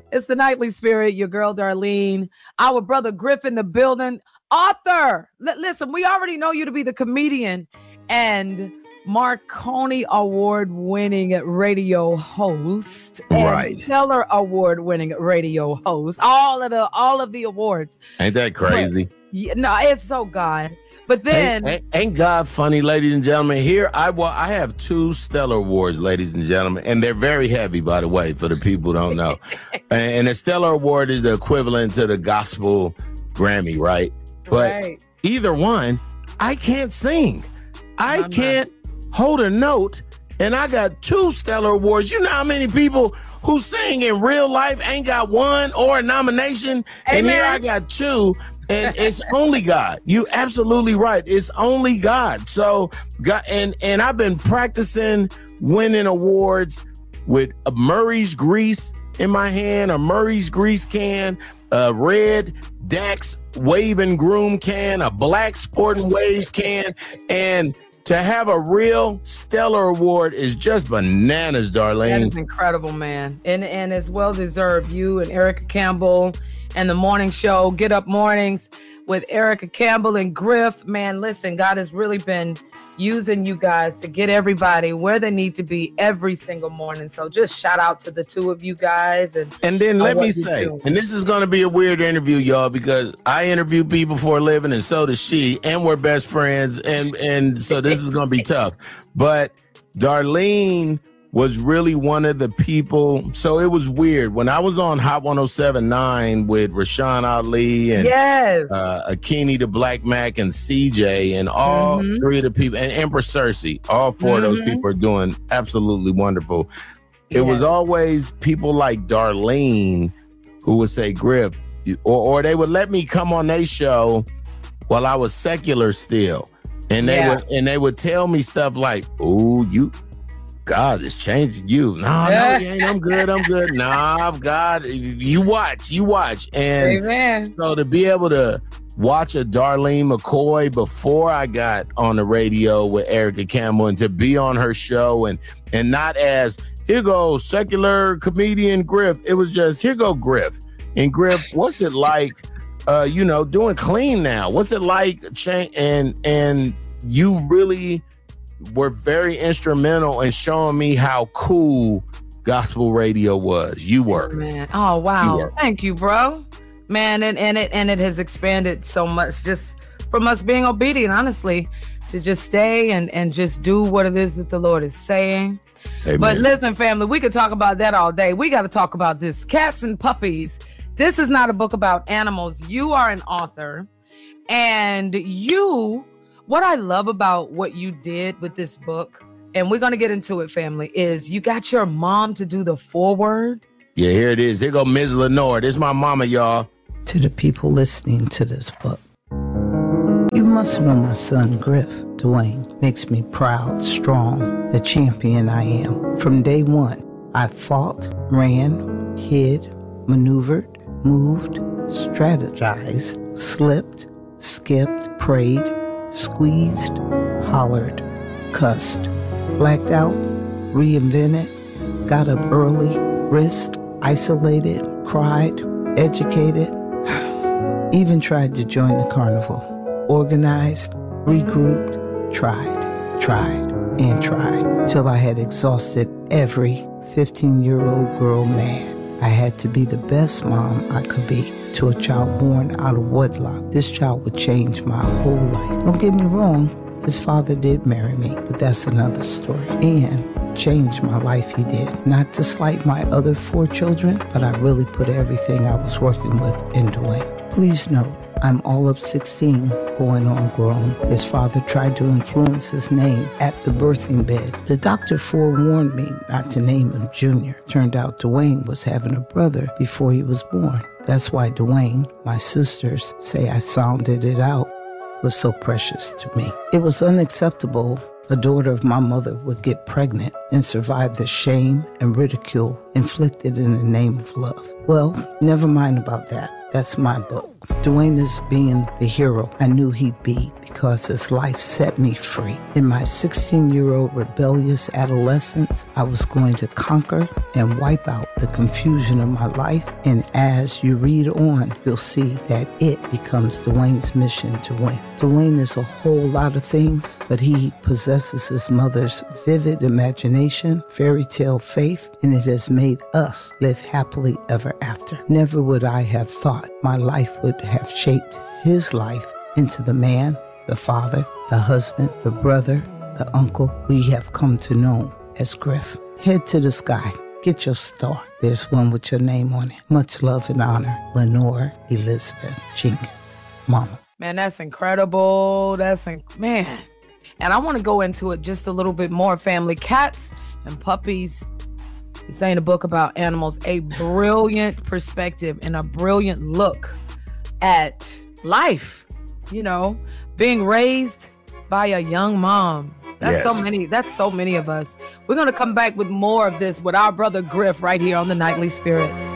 It's the Nightly Spirit, your girl Darlene, our brother Griff in the building, author. Listen, we already know you to be the comedian and Marconi Award-winning radio host, Right. and Stellar Award-winning radio host. All of the awards. Ain't that crazy? But, yeah, no, it's so God. But then, ain't God funny, ladies and gentlemen? Here, I have 2 Stellar Awards, ladies and gentlemen, and they're very heavy, by the way, for the people who don't know. And the Stellar Award is the equivalent to the Gospel Grammy, right? But either one, I can't sing. I can't hold a note, and I got 2 Stellar Awards. You know how many people who sing in real life ain't got 1 or a nomination? Amen. And here I got 2. And it's only God. You absolutely right. It's only God. So God, and I've been practicing winning awards with a Murray's grease in my hand, a Murray's grease can, a red Dax Wave and Groom can, a black Sporting Waves can, and to have a real Stellar Award is just bananas, Darlene. That is incredible, man. And it's well deserved. You and Erica Campbell and the morning show, Get Up Mornings with Erica Campbell and Griff. Man, listen, God has really been using you guys to get everybody where they need to be every single morning. So just shout out to the 2 of you guys. And then let me say, and this is going to be a weird interview, y'all, because I interview people for a living and so does she, and we're best friends. And so this is going to be tough. But Darlene was really one of the people. So it was weird. When I was on Hot 107.9 with Rashawn Ali and Akini the Black Mac and CJ and all 3 of the people, and Empress Cersei, all 4 of those people are doing absolutely wonderful. It was always people like Darlene who would say, Griff, or they would let me come on their show while I was secular still. And they would tell me stuff like, "Oh, God is changing you." No, he ain't. I'm good. Nah, God, you watch. And Amen. So to be able to watch a Darlene McCoy before I got on the radio with Erica Campbell and to be on her show and not as, here goes secular comedian Griff. It was just, here go Griff. And Griff, what's it like, doing clean now? What's it like, and you really were very instrumental in showing me how cool gospel radio was. You were. Man. Oh, wow. Thank you, bro. Man, and it has expanded so much just from us being obedient, honestly, to just stay and just do what it is that the Lord is saying. Amen. But listen, family, we could talk about that all day. We got to talk about this. Cats and Puppies. This is not a book about animals. You are an author, and what I love about what you did with this book, and we're going to get into it, family, is you got your mom to do the foreword. Yeah, here it is. Here go Ms. Lenore. This is my mama, y'all. To the people listening to this book, you must know my son, Griff, Dwayne, makes me proud, strong, the champion I am. From day one, I fought, ran, hid, maneuvered, moved, strategized, slipped, skipped, prayed, squeezed, hollered, cussed, blacked out, reinvented, got up early, risked, isolated, cried, educated, even tried to join the carnival, organized, regrouped, tried, till I had exhausted every 15-year-old girl mad. I had to be the best mom I could be to a child born out of wedlock. This child would change my whole life. Don't get me wrong, his father did marry me, but that's another story. And changed my life, he did. Not to slight my other 4 children, but I really put everything I was working with in Dwayne. Please note, I'm all of 16, going on grown. His father tried to influence his name at the birthing bed. The doctor forewarned me not to name him Junior. Turned out Dwayne was having a brother before he was born. That's why Dwayne, my sisters say I sounded it out, was so precious to me. It was unacceptable a daughter of my mother would get pregnant and survive the shame and ridicule inflicted in the name of love. Well, never mind about that. That's my book. Dwayne is being the hero I knew he'd be because his life set me free. In my 16-year-old rebellious adolescence, I was going to conquer and wipe out the confusion of my life. And as you read on, you'll see that it becomes Dwayne's mission to win. Dwayne is a whole lot of things, but he possesses his mother's vivid imagination, fairy tale faith, and it has made us live happily ever after. Never would I have thought my life would have shaped his life into the man, the father, the husband, the brother, the uncle we have come to know as Griff. Head to the sky. Get your star. There's one with your name on it. Much love and honor, Lenore Elizabeth Jenkins, Mama. Man, that's incredible. Man. And I want to go into it just a little bit more, family. Cats and Puppies. This ain't a book about animals. A brilliant perspective and a brilliant look at life. You know, being raised by a young mom. That's so many of us. We're going to come back with more of this with our brother Griff right here on The Nightly Spirit.